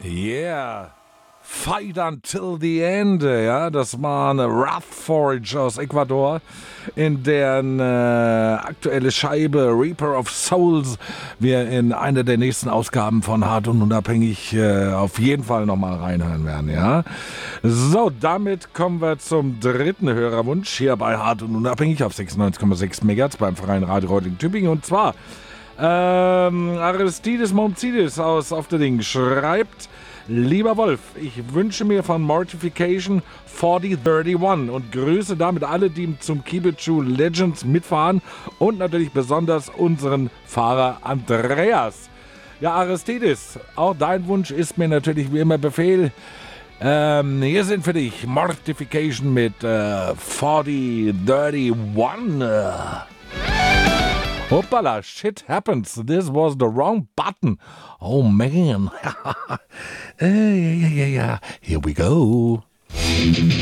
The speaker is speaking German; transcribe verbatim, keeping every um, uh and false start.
Yeah. Fight Until the End, ja, das war eine Wrathforge aus Ecuador, in deren äh, aktuelle Scheibe Reaper of Souls wir in einer der nächsten Ausgaben von Hart und Unabhängig äh, auf jeden Fall nochmal reinhören werden, ja. So, damit kommen wir zum dritten Hörerwunsch hier bei Hart und Unabhängig auf sechsundneunzig Komma sechs Megahertz beim Verein Radio Reutlingen Tübingen, und zwar ähm, Aristides Momzidis aus Auf der Ding schreibt: Lieber Wolf, ich wünsche mir von Mortification vierzig einunddreißig und grüße damit alle, die zum Keep It True Legends mitfahren, und natürlich besonders unseren Fahrer Andreas. Ja, Aristides, auch dein Wunsch ist mir natürlich wie immer Befehl. Ähm, hier sind für dich Mortification mit äh, vierzig einunddreißig. Äh. Hoppala, shit happens. This was the wrong button. Oh man. uh, yeah, yeah, yeah, yeah. Here we go.